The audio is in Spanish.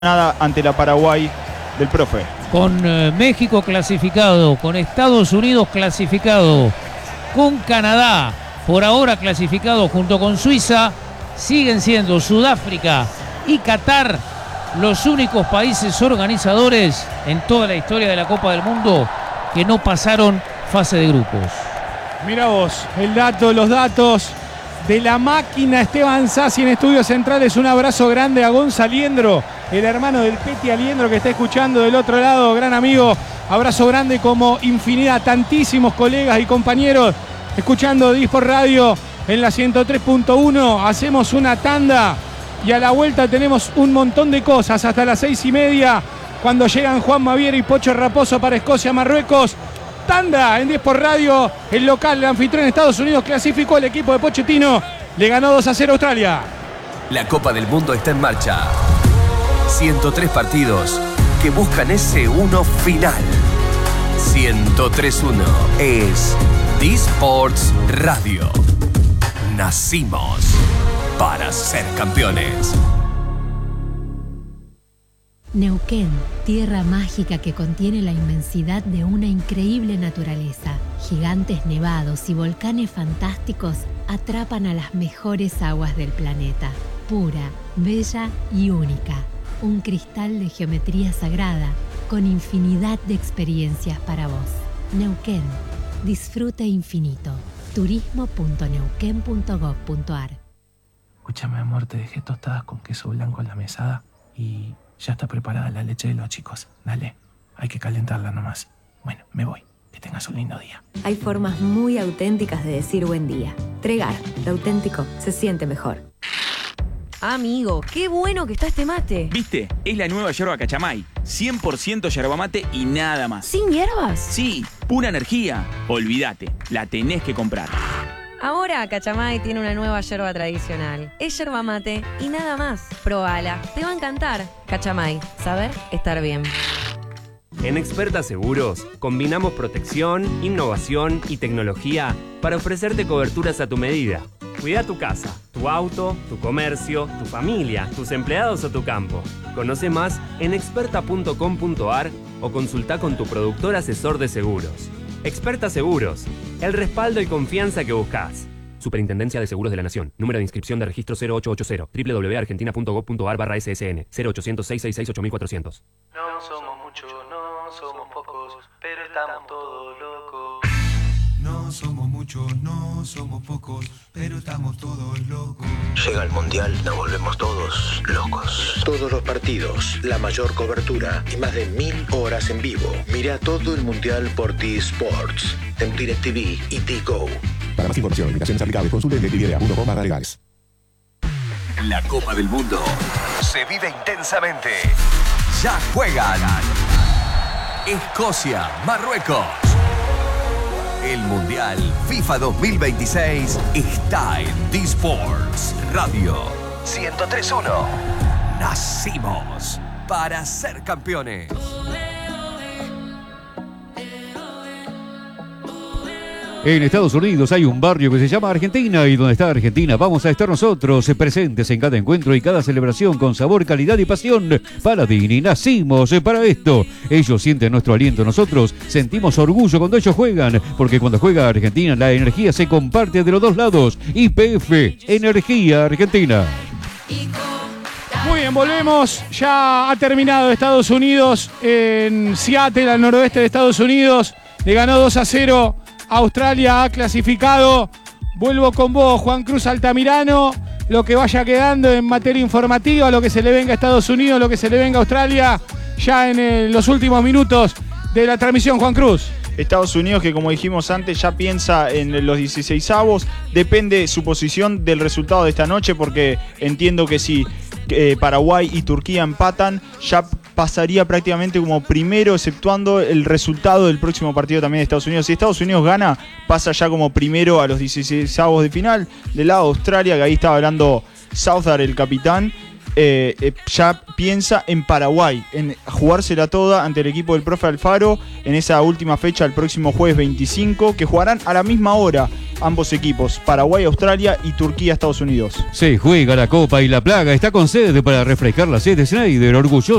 nada ante la Paraguay del profe. Con México clasificado, con Estados Unidos clasificado, con Canadá por ahora clasificado junto con Suiza, siguen siendo Sudáfrica y Qatar los únicos países organizadores en toda la historia de la Copa del Mundo que no pasaron fase de grupos. Mira vos, los datos de la máquina Esteban Sassi en Estudios Centrales. Un abrazo grande a Gonza Aliendro, el hermano del Peti Aliendro que está escuchando del otro lado, gran amigo. Abrazo grande como infinidad, tantísimos colegas y compañeros escuchando Disport Radio en la 103.1. Hacemos una tanda y a la vuelta tenemos un montón de cosas hasta las 6:30 cuando llegan Juan Maviera y Pocho Raposo para Escocia-Marruecos. Tanda en Disport Radio, el local, el anfitrión Estados Unidos clasificó al equipo de Pochettino, le ganó 2-0 a Australia. La Copa del Mundo está en marcha. 103 partidos que buscan ese uno final. 103-1 es Disports Radio. Nacimos para ser campeones. Neuquén, tierra mágica que contiene la inmensidad de una increíble naturaleza. Gigantes nevados y volcanes fantásticos atrapan a las mejores aguas del planeta. Pura, bella y única. Un cristal de geometría sagrada con infinidad de experiencias para vos. Neuquén, disfrute infinito. turismo.neuquén.gov.ar. Escúchame, amor, te dejé tostadas con queso blanco en la mesada y ya está preparada la leche de los chicos. Dale, hay que calentarla nomás. Bueno, me voy. Que tengas un lindo día. Hay formas muy auténticas de decir buen día. Tregar, lo auténtico se siente mejor. Amigo, qué bueno que está este mate. ¿Viste? Es la nueva yerba Cachamay. 100% yerba mate y nada más. ¿Sin hierbas? Sí, pura energía. Olvídate, la tenés que comprar. Ahora Cachamay tiene una nueva yerba tradicional. Es yerba mate y nada más. Probala, te va a encantar. Cachamay, saber estar bien. En Experta Seguros combinamos protección, innovación y tecnología para ofrecerte coberturas a tu medida. Cuida tu casa, tu auto, tu comercio, tu familia, tus empleados o tu campo. Conoce más en experta.com.ar o consulta con tu productor asesor de seguros. Experta Seguros, el respaldo y confianza que buscas. Superintendencia de Seguros de la Nación. Número de inscripción de registro 0880. www.argentina.gov.ar/SSN. 0800-666-8400. No somos muchos, no somos pocos, pero estamos todos locos. No somos muchos, no somos pocos, pero estamos todos locos. Llega el Mundial, nos volvemos todos locos. Todos los partidos, la mayor cobertura y más de 1000 horas en vivo. Mira todo el Mundial por T-Sports, en DirecTV y T-Go. Para más información, invitaciones aplicables, consulte en DirecTV.com/legales. La Copa del Mundo se vive intensamente. Ya juegan Escocia, Marruecos. El Mundial FIFA 2026 está en Disports Radio 103.1. Nacimos para ser campeones. En Estados Unidos hay un barrio que se llama Argentina y donde está Argentina vamos a estar nosotros presentes en cada encuentro y cada celebración con sabor, calidad y pasión. Paladini, nacimos para esto. Ellos sienten nuestro aliento, nosotros sentimos orgullo cuando ellos juegan, porque cuando juega Argentina la energía se comparte de los dos lados. YPF, Energía Argentina. Muy bien, volvemos. Ya ha terminado Estados Unidos en Seattle, al noroeste de Estados Unidos. Le ganó 2-0. Australia ha clasificado. Vuelvo con vos, Juan Cruz Altamirano. Lo que vaya quedando en materia informativa, lo que se le venga a Estados Unidos, lo que se le venga a Australia, ya en los últimos minutos de la transmisión, Juan Cruz. Estados Unidos, que como dijimos antes, ya piensa en los 16avos. Depende su posición del resultado de esta noche, porque entiendo que si Paraguay y Turquía empatan, ya pasaría prácticamente como primero, exceptuando el resultado del próximo partido también de Estados Unidos. Si Estados Unidos gana, pasa ya como primero a los 16avos de final. Del lado de Australia, que ahí estaba hablando Southard, el capitán, ya piensa en Paraguay, en jugársela toda ante el equipo del profe Alfaro en esa última fecha el próximo jueves 25, que jugarán a la misma hora ambos equipos, Paraguay, Australia y Turquía, Estados Unidos. Se juega la Copa y la Plaga está con sede para refrescar la sede Schneider, orgulloso